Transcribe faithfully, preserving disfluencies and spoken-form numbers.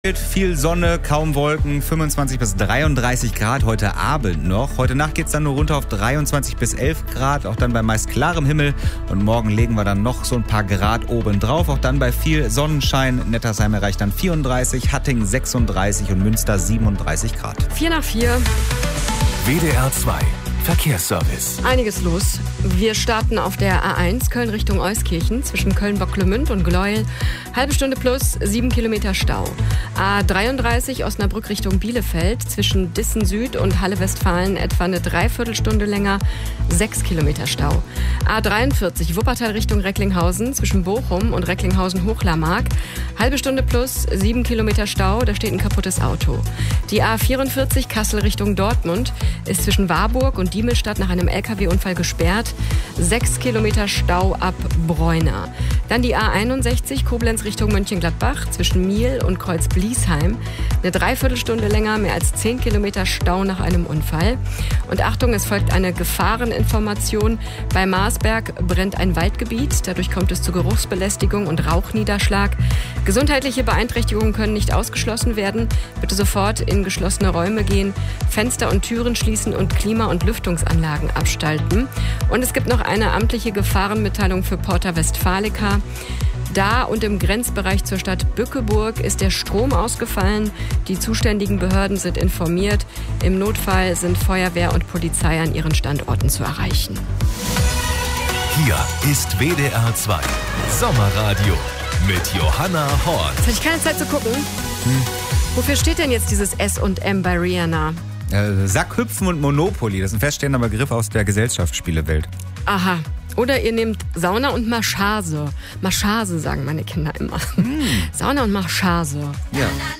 Viel Sonne, kaum Wolken, fünfundzwanzig bis dreiunddreißig Grad heute Abend noch. Heute Nacht geht es dann nur runter auf dreiundzwanzig bis elf Grad, auch dann bei meist klarem Himmel. Und morgen legen wir dann noch so ein paar Grad oben drauf, auch dann bei viel Sonnenschein. Nettersheim erreicht dann vierunddreißig, Hattingen sechsunddreißig und Münster siebenunddreißig Grad. Vier nach vier. W D R zwei Verkehrsservice. Einiges los. Wir starten auf der A eins Köln Richtung Euskirchen zwischen Köln-Bocklemünd und Gleuel. Halbe Stunde plus, sieben Kilometer Stau. A dreiunddreißig Osnabrück Richtung Bielefeld zwischen Dissen Süd und Halle Westfalen etwa eine Dreiviertelstunde länger, sechs Kilometer Stau. A dreiundvierzig Wuppertal Richtung Recklinghausen zwischen Bochum und Recklinghausen-Hochlarmark. Halbe Stunde plus, sieben Kilometer Stau, da steht ein kaputtes Auto. Die A vierundvierzig Kassel Richtung Dortmund ist zwischen Warburg und Diemelstadt nach einem L K W-Unfall gesperrt. Sechs Kilometer Stau ab Bräuna. Dann die A einundsechzig Koblenz Richtung Mönchengladbach zwischen Miel und Kreuz-Bliesheim. Eine Dreiviertelstunde länger, mehr als zehn Kilometer Stau nach einem Unfall. Und Achtung, es folgt eine Gefahreninformation. Bei Marsberg brennt ein Waldgebiet. Dadurch kommt es zu Geruchsbelästigung und Rauchniederschlag. Gesundheitliche Beeinträchtigungen können nicht ausgeschlossen werden. Bitte sofort in geschlossene Räume gehen, Fenster und Türen schließen und Klima- und Lüftungsanlagen abstalten. Und es gibt noch eine amtliche Gefahrenmitteilung für Porta Westfalica. Da und im Grenzbereich zur Stadt Bückeburg ist der Strom ausgefallen. Die zuständigen Behörden sind informiert. Im Notfall sind Feuerwehr und Polizei an ihren Standorten zu erreichen. Hier ist W D R zwei Sommerradio mit Johanna Horn. Jetzt habe ich keine Zeit zu gucken. Hm. Wofür steht denn jetzt dieses S und M bei Rihanna? Äh, Sackhüpfen und Monopoly, das ist ein feststehender Begriff aus der Gesellschaftsspielewelt. Aha. Oder ihr nehmt Sauna und Massage. Massage sagen meine Kinder immer. Mm. Sauna und Massage. Ja.